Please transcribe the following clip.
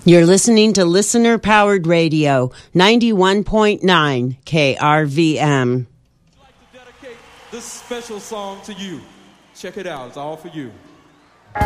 You're listening to Listener Powered Radio, 91.9 KRVM. I'd like to dedicate this special song to you. Check it out. It's all for you.